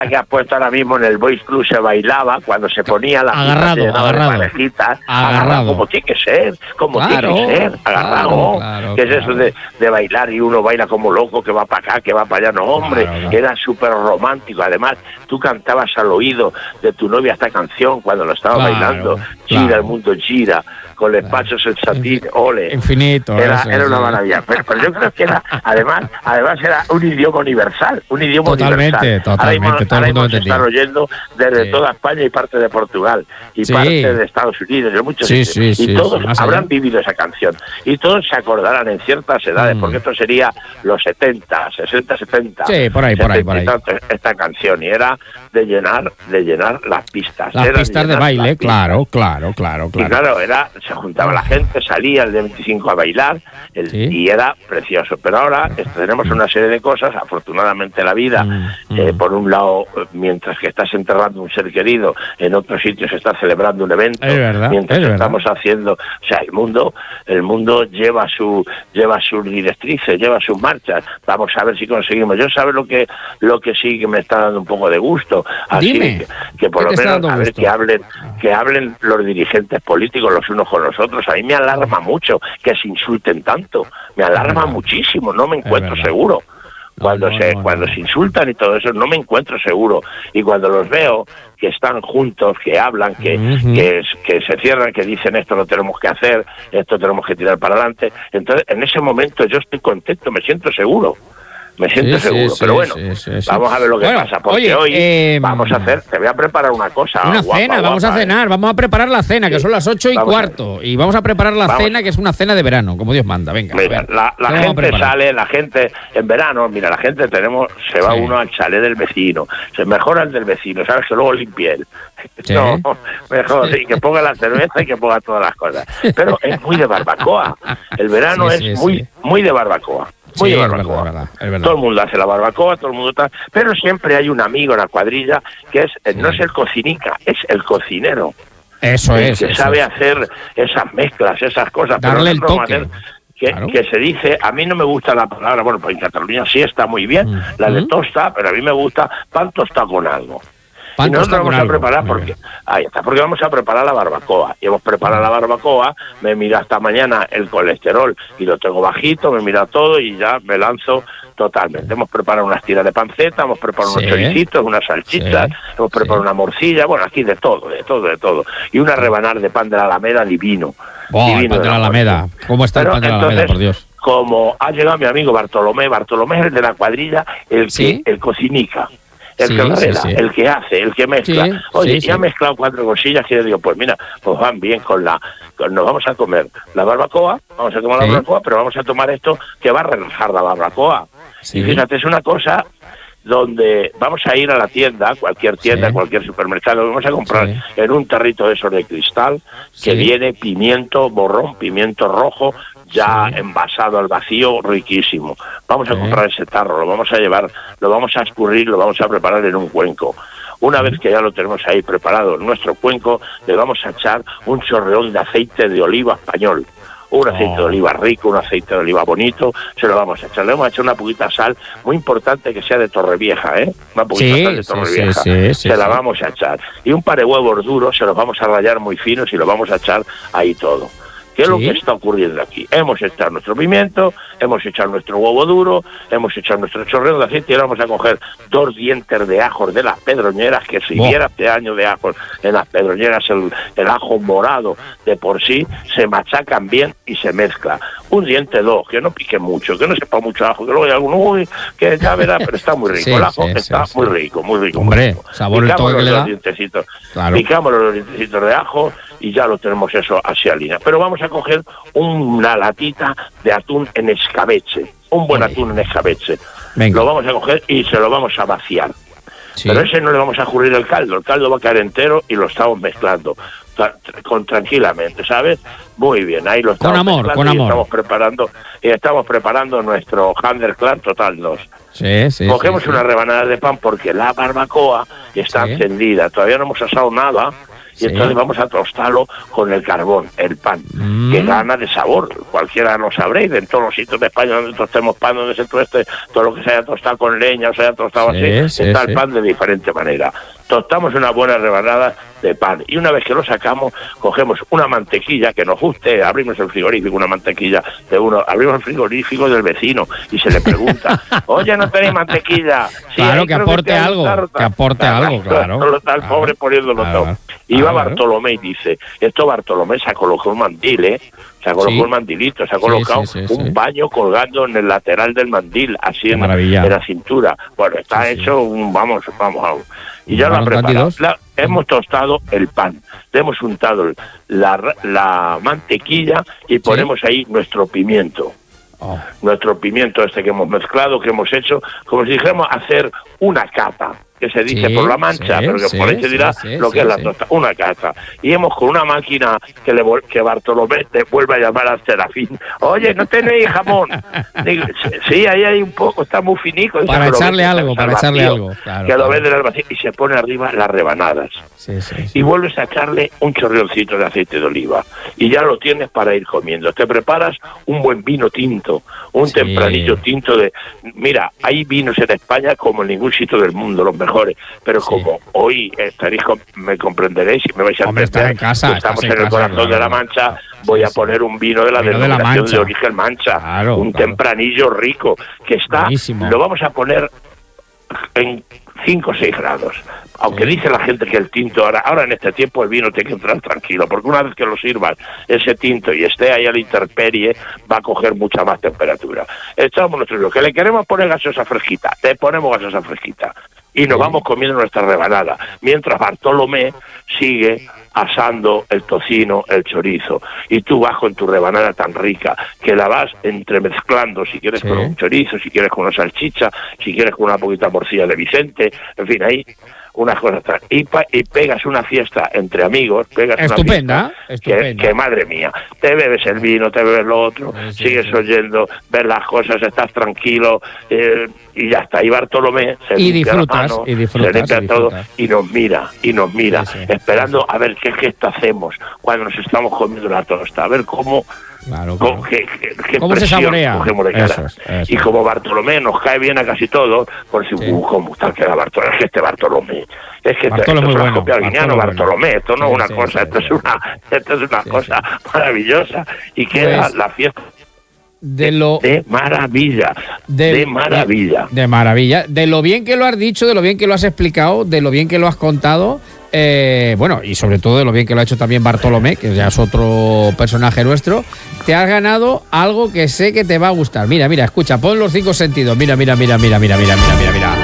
que has puesto ahora mismo en el Boys Club se bailaba cuando se ponía la agarrado, como tiene que ser, agarrado. Claro, ¿Qué es eso de bailar y uno baila como loco, que va para acá, que va para allá? No, hombre, era súper romántico. Además, tú cantabas al oído de tu novia esta canción cuando lo estaba bailando. Gira, el mundo gira, con los pasos el satín, ole. Infinito. Era una maravilla. Pero yo creo que era, además era un idioma universal. Totalmente. Ahora mismo se están oyendo desde toda España y parte de Portugal y parte de Estados Unidos, de muchos sitios. Y todos habrán vivido esa canción. Y todos se acordarán en ciertas edades, porque esto sería los 70, 60, 70. Sí, por ahí. Esta canción, y era de llenar las pistas. Las pistas de baile, claro. Y claro, se juntaba la gente, salía el de 25 a bailar, y era precioso. Pero ahora tenemos una serie de cosas, afortunadamente la vida, por un lado, mientras que estás enterrando un ser querido, en otro sitio se está celebrando un evento, mientras estamos haciendo, o sea, el mundo lleva sus directrices, lleva sus marchas. Vamos a ver si conseguimos. Yo sabes lo que sí que me está dando un poco de gusto, así que por lo menos a ver que hablen los dirigentes políticos los unos con los otros. A mí me alarma mucho que se insulten tanto, me alarma muchísimo, no me encuentro seguro. Cuando se insultan y todo eso, no me encuentro seguro. Y cuando los veo que están juntos, que hablan, que se cierran, que dicen esto lo tenemos que hacer, esto tenemos que tirar para adelante, entonces en ese momento yo estoy contento, me siento seguro. Pero bueno, vamos a ver lo que pasa, porque hoy vamos a hacer, te voy a preparar una cosa. Una cena, vamos a cenar, vamos a preparar la cena, que son las 8:15, y vamos a preparar la cena, que es una cena de verano, como Dios manda, venga. Mira, la gente sale, la gente, en verano, mira, la gente se va uno al chalet del vecino, se mejora el del vecino, ¿sabes? Que luego limpie él. No, mejor, que ponga la cerveza y que ponga todas las cosas. Pero es muy de barbacoa, el verano es muy de barbacoa. Muy de barbacoa. Es verdad. Todo el mundo hace la barbacoa, todo el mundo está, pero siempre hay un amigo en la cuadrilla que no es el cocinica, es el cocinero. Eso es. Que sabe hacer esas mezclas, esas cosas. Darle el toque. Que se dice, a mí no me gusta la palabra, bueno, pues en Cataluña sí está muy bien, la de tosta, pero a mí me gusta pan tostado con algo. Y nosotros vamos a preparar porque vamos a preparar la barbacoa. Y hemos preparado la barbacoa, me mira hasta mañana el colesterol y lo tengo bajito, me mira todo y ya me lanzo totalmente. Hemos preparado unas tiras de panceta, hemos preparado unos choricitos, unas salchichas, hemos preparado una morcilla, bueno, aquí de todo. Y una rebanada de pan de la Alameda divino. El pan de la Alameda. ¿Cómo está el pan de la Alameda, por Dios? Como ha llegado mi amigo Bartolomé es el de la cuadrilla, el cocinica. El que enreda, el que hace, el que mezcla. Oye, ya ha mezclado 4 cosillas y yo digo, pues mira, pues van bien nos vamos a comer la barbacoa, pero vamos a tomar esto que va a relajar la barbacoa. Y fíjate, es una cosa donde vamos a ir a la tienda, cualquier cualquier supermercado, vamos a comprar en un tarrito de esos de cristal, que viene pimiento borrón, pimiento rojo, ya envasado al vacío, riquísimo. Vamos a comprar ese tarro, lo vamos a llevar, lo vamos a escurrir, lo vamos a preparar en un cuenco. Una vez que ya lo tenemos ahí preparado en nuestro cuenco, le vamos a echar un chorreón de aceite de oliva español. Un aceite de oliva rico, un aceite de oliva bonito, se lo vamos a echar. Le vamos a echar una poquita de sal, muy importante que sea de Torrevieja, una poquita de sal de Torrevieja. Se la vamos a echar. Y un par de huevos duros, se los vamos a rallar muy finos y los vamos a echar ahí todo. ¿Qué es lo que está ocurriendo aquí? Hemos echado nuestro pimiento, hemos echado nuestro huevo duro, hemos echado nuestro chorreo de aceite y ahora vamos a coger 2 dientes de ajos de las pedroñeras, que si hubiera este año de ajos en las pedroñeras, el ajo morado de por sí, se machacan bien y se mezcla. Un diente 2, que no pique mucho, que no sepa mucho ajo, que luego hay alguno, que ya verá, pero está muy rico. El ajo está muy rico. Hombre, sabor el toque que le da. Picamos los dientecitos de ajo y ya lo tenemos eso así a línea. Pero vamos a coger una latita de atún en escabeche, un buen atún en escabeche. Lo vamos a coger y se lo vamos a vaciar. Pero ese no le vamos a escurrir el caldo va a caer entero y lo estamos mezclando tranquilamente, ¿sabes? Muy bien, ahí lo estamos mezclando con amor. Estamos preparando nuestro Handerclan Total 2. Cogemos una rebanada de pan porque la barbacoa está encendida, todavía no hemos asado nada. y entonces vamos a tostarlo con el carbón, el pan, que gana de sabor. Cualquiera lo sabréis, en todos los sitios de España donde tostemos pan, donde se tueste, todo lo que se haya tostado con leña o se haya tostado así, está el pan de diferente manera. Tostamos una buena rebanada de pan y una vez que lo sacamos, cogemos una mantequilla que nos guste, abrimos el frigorífico, una mantequilla de uno, abrimos el frigorífico del vecino y se le pregunta, oye, ¿no tenéis mantequilla? Sí, claro, que aporte algo, claro. No está el pobre poniéndolo todo. Y va Bartolomé y dice, esto Bartolomé se ha colocado un mandil, se ha colocado un mandilito, se ha colocado un paño colgando en el lateral del mandil, así en la cintura. Bueno, está hecho vamos. Y ya lo ha preparado. Hemos tostado el pan, le hemos untado la mantequilla y ponemos ahí nuestro pimiento. Nuestro pimiento que hemos mezclado, que hemos hecho, como si dijéramos hacer una capa, que se dice por la Mancha, pero que por ahí se dirá lo que es la tostada, una capa. Y hemos con una máquina que Bartolomé te vuelve a llamar al Serafín. Oye, ¿no tenéis jamón? Digo, sí, ahí hay un poco, está muy finico. Para echarle algo. Claro, que lo venden al vacío y se pone arriba las rebanadas. Y vuelves a echarle un chorrioncito de aceite de oliva. Y ya lo tienes para ir comiendo. Te preparas un buen vino tinto, un tempranillo tinto de... Mira, hay vinos en España como en ningún sitio del mundo, los mejores. Pero como hoy estaréis, me comprenderéis y me vais a entender, estamos en el corazón de la Mancha, voy a poner un vino de la denominación de origen Mancha, tempranillo rico, que está, lo vamos a poner en 5 o 6 grados. Aunque dice la gente que el tinto, ahora en este tiempo el vino tiene que entrar tranquilo, porque una vez que lo sirvan ese tinto y esté ahí a la intemperie, va a coger mucha más temperatura. Echamos nuestro vino, que le queremos poner gaseosa fresquita, le ponemos gaseosa fresquita. Y nos vamos comiendo nuestra rebanada, mientras Bartolomé sigue asando el tocino, el chorizo, y tú vas con tu rebanada tan rica que la vas entremezclando, si quieres con un chorizo, si quieres con una salchicha, si quieres con una poquita morcilla de Vicente, en fin, ahí unas cosas y pegas una fiesta entre amigos, estupenda. Que madre mía, te bebes el vino, te bebes lo otro, sigues oyendo, ves las cosas, estás tranquilo, y ya está. Y Bartolomé se limpia la mano, se limpia todo y nos mira, esperando a ver qué gesto hacemos cuando nos estamos comiendo la tosta, a ver cómo ¿Cómo se saborea? Eso. Y como Bartolomé nos cae bien a casi todos, por si cómo tal que era Bartolomé, es que Bartolomé, esto es una copia de Bartolomé, esto no es una cosa, esto es una cosa maravillosa, y queda la fiesta de maravilla. De maravilla. De lo bien que lo has dicho, de lo bien que lo has explicado, de lo bien que lo has contado. Y sobre todo de lo bien que lo ha hecho también Bartolomé, que ya es otro personaje nuestro, te has ganado algo que sé que te va a gustar. Mira, escucha, pon los 5 sentidos. Mira.